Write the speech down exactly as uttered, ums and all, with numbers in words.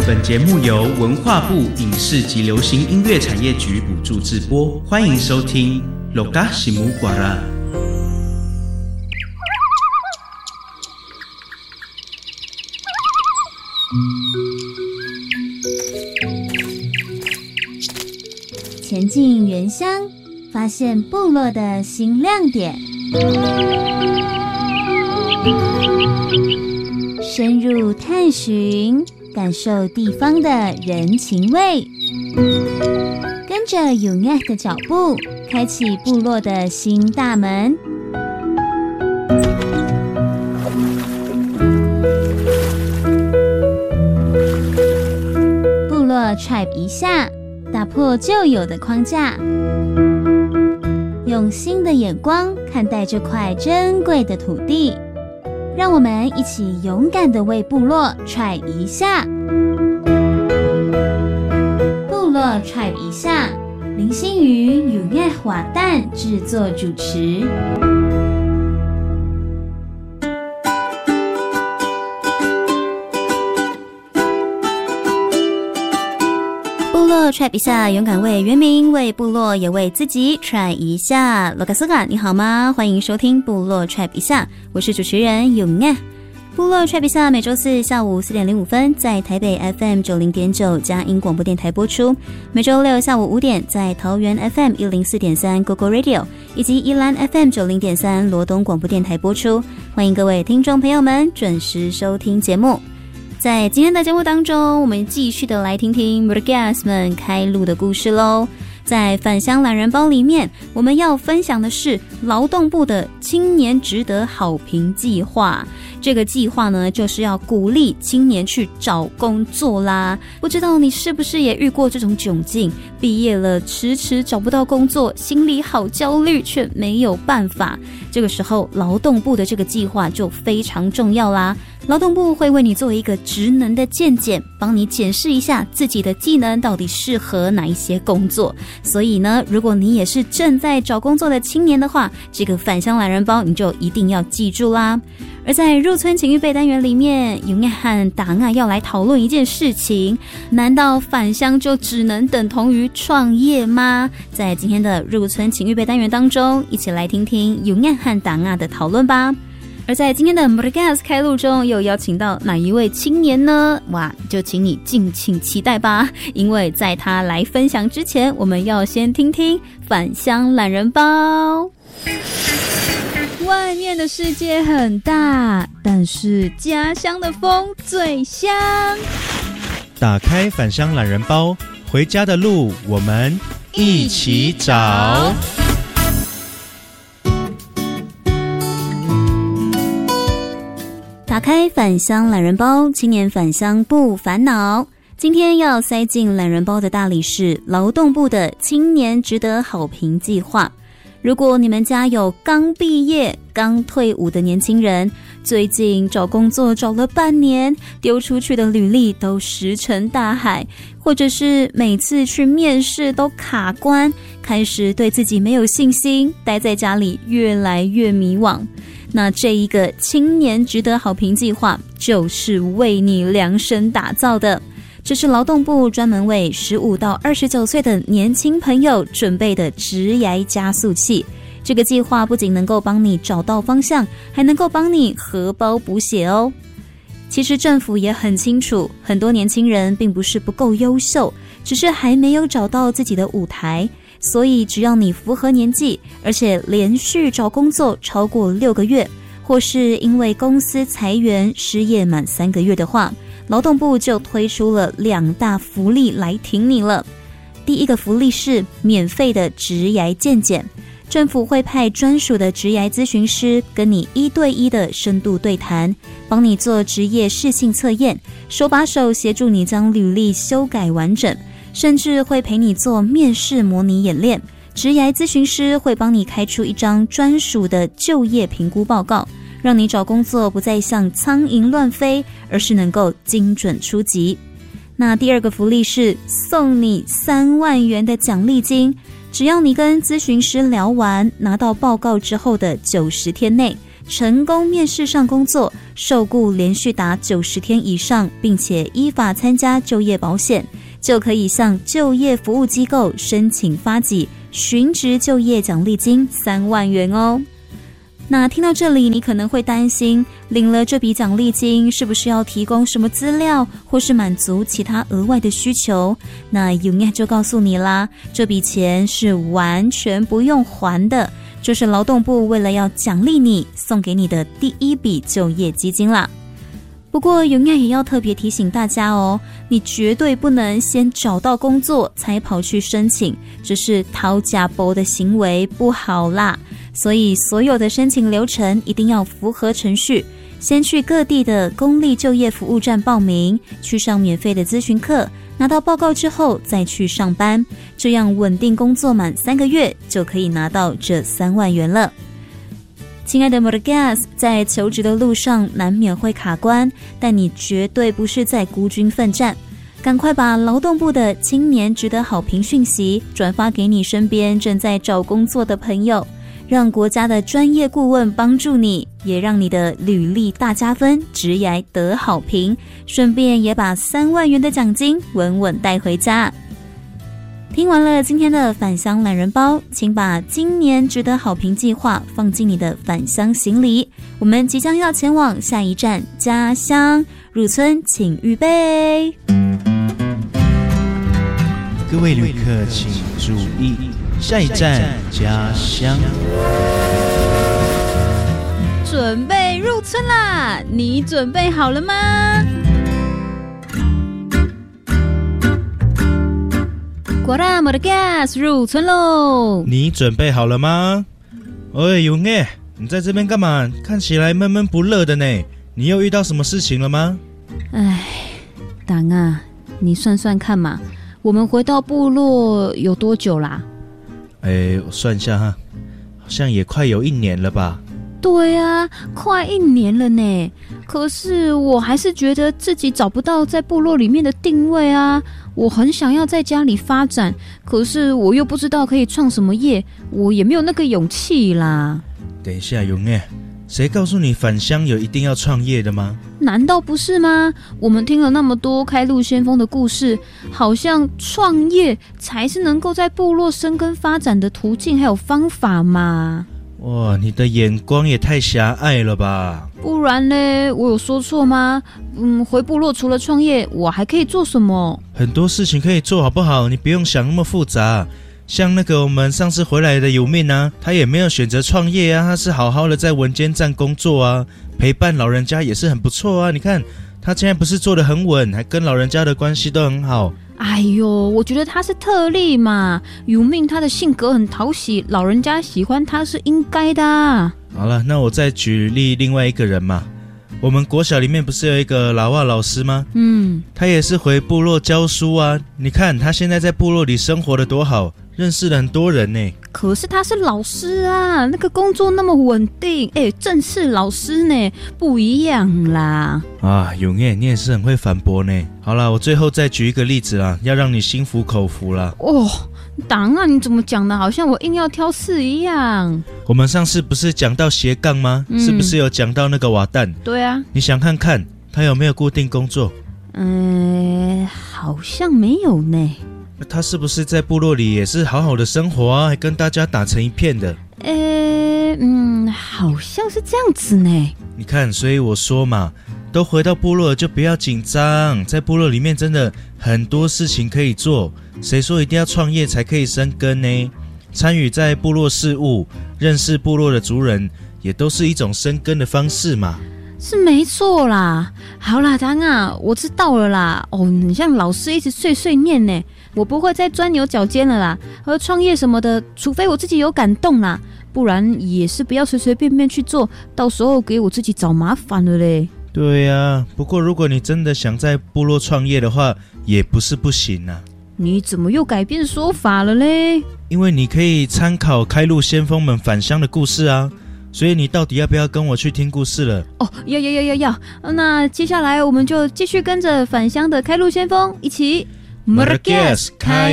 本节目由文化部影视及流行音乐产业局补助制播，欢迎收听 Loka Simu Guara。 前进原乡，发现部落的新亮点。深入探寻，感受地方的人情味。跟着有爱的脚步，开启部落的新大门。部落 Tribe 一下，打破旧有的框架，用新的眼光看待这块珍贵的土地。让我们一起勇敢地为部落 Tribe 一下。部落 Tribe 一下，林心瑜有爱华蛋制作主持。部落 try 一下，勇敢为原民，为部落，也为自己 try 一下。罗卡斯卡，你好吗？欢迎收听部落 try 一下，我是主持人永爱。部落 try 一下每周四下午四点零五分在台北 F M 九零点九佳音广播电台播出，每周六下午五点在桃园 F M 一零四点三 Go Go Radio 以及宜兰 F M 九零点三罗东广播电台播出。欢迎各位听众朋友们准时收听节目。在今天的节目当中，我们继续的来听听 Murgas 们开路的故事咯。在返乡懒人包里面，我们要分享的是劳动部的青年值得好评计划。这个计划呢，就是要鼓励青年去找工作啦。不知道你是不是也遇过这种窘境，毕业了迟迟找不到工作，心里好焦虑，却没有办法。这个时候劳动部的这个计划就非常重要啦。劳动部会为你做一个职能的健检，帮你检视一下自己的技能到底适合哪一些工作。所以呢，如果你也是正在找工作的青年的话，这个返乡懒人包你就一定要记住啦。而在入村请预备单元里面，永爱和达娜要来讨论一件事情，难道返乡就只能等同于创业吗？在今天的入村请预备单元当中，一起来听听永爱和达娜的讨论吧。而在今天的 Murgas 开路中，又邀请到哪一位青年呢？哇，就请你敬请期待吧，因为在他来分享之前，我们要先听听返乡懒人包。外面的世界很大，但是家乡的风最香。 打开返乡懒人包，回家的路我们一起找。 打开返乡懒人包，青年返乡不烦恼。今天要塞进懒人包的大礼是劳动部的青年值得好评计划。如果你们家有刚毕业、刚退伍的年轻人，最近找工作找了半年，丢出去的履历都石沉大海，或者是每次去面试都卡关，开始对自己没有信心，待在家里越来越迷惘，那这一个青年值得好评计划就是为你量身打造的。这是劳动部专门为十五到二十九岁的年轻朋友准备的职涯加速器。这个计划不仅能够帮你找到方向，还能够帮你荷包补血哦。其实政府也很清楚，很多年轻人并不是不够优秀，只是还没有找到自己的舞台。所以只要你符合年纪，而且连续找工作超过六个月，或是因为公司裁员失业满三个月的话，劳动部就推出了两大福利来挺你了。第一个福利是免费的职涯健检，政府会派专属的职涯咨询师跟你一对一的深度对谈，帮你做职业适性测验，手把手协助你将履历修改完整，甚至会陪你做面试模拟演练。职涯咨询师会帮你开出一张专属的就业评估报告，让你找工作不再像苍蝇乱飞，而是能够精准出击。那第二个福利是送你三万元的奖励金，只要你跟咨询师聊完，拿到报告之后的九十天内， 成功面试上工作，受雇连续达九十天以上，并且依法参加就业保险，就可以向就业服务机构申请发给寻职就业奖励金三万元哦。那听到这里，你可能会担心，领了这笔奖励金是不是要提供什么资料，或是满足其他额外的需求？那永业就告诉你啦，这笔钱是完全不用还的，就是劳动部为了要奖励你，送给你的第一笔就业基金啦。不过永业也要特别提醒大家哦，你绝对不能先找到工作才跑去申请，这是讨假包的行为，不好啦。所以所有的申请流程一定要符合程序，先去各地的公立就业服务站报名，去上免费的咨询课，拿到报告之后再去上班，这样稳定工作满三个月就可以拿到这三万元了。亲爱的 Motorgas， 在求职的路上难免会卡关，但你绝对不是在孤军奋战，赶快把劳动部的青年值得好评讯息转发给你身边正在找工作的朋友，让国家的专业顾问帮助你，也让你的履历大加分，职涯得好评，顺便也把三万元的奖金稳稳带回家。听完了今天的返乡懒人包，请把今年值得好评计划放进你的返乡行李，我们即将要前往下一站家乡，入村请预备。 各位旅客请注意，下一站家乡。 准备入村啦，你准备好了吗？过啦，我的 gas 入村喽！ 你准备好了吗？哎，永业，你在这边干嘛？看起来闷闷不乐的呢。你又遇到什么事情了吗？ 哎，党啊，你算算看嘛，我们回到部落有多久啦？ 哎，我算一下哈，好像也快有一年了吧。 对啊，快一年了呢。可是我还是觉得自己找不到在部落里面的定位啊。我很想要在家里发展，可是我又不知道可以创什么业，我也没有那个勇气啦。 等一下，永业，谁告诉你返乡有一定要创业的吗？ 难道不是吗？我们听了那么多开路先锋的故事，好像创业才是能够在部落生根发展的途径还有方法嘛。 哇，你的眼光也太狭隘了吧？ 不然呢？我有说错吗？嗯，回部落除了创业，我还可以做什么？ 很多事情可以做，好不好？你不用想那么复杂。像那个我们上次回来的有命啊，他也没有选择创业啊，他是好好的在文监站工作啊，陪伴老人家也是很不错啊。你看他现在不是做得很稳，还跟老人家的关系都很好。 哎呦，我觉得他是特例嘛，有命他的性格很讨喜，老人家喜欢他是应该的啊。 好了，那我再举例另外一个人嘛。我们国小里面不是有一个老外老师吗？嗯，他也是回部落教书啊。你看他现在在部落里生活得多好，认识了很多人呢。 可是他是老师啊，那个工作那么稳定，哎，正式老师呢，不一样啦。 啊，永业，你也是很会反驳呢。好啦，我最后再举一个例子啦，要让你心服口服啦。 哦，党啊，你怎么讲的好像我硬要挑事一样？ 我们上次不是讲到斜杠吗？嗯，是不是有讲到那个瓦蛋？ 对啊， 你想看看他有没有固定工作？ 嗯，好像没有呢。 他是不是在部落里也是好好的生活啊，还跟大家打成一片的？ 呃，嗯，好像是这样子呢。 你看，所以我说嘛，都回到部落了就不要紧张，在部落里面真的很多事情可以做，谁说一定要创业才可以生根呢？参与在部落事务，认识部落的族人，也都是一种生根的方式嘛。 是没错啦。好啦，当啊，我知道了啦。哦，你像老师一直碎碎念呢，我不会再钻牛角尖了啦。而创业什么的，除非我自己有感动啦，不然也是不要随随便便去做，到时候给我自己找麻烦了嘞。 对啊，不过如果你真的想在部落创业的话，也不是不行啊。 你怎么又改变说法了嘞？ 因为你可以参考开路先锋们返乡的故事啊。所以你到底要不要跟我去听故事了？ 哦，要要要要要！那接下来我们就继续跟着返乡的开路先锋一起 Motorgas 开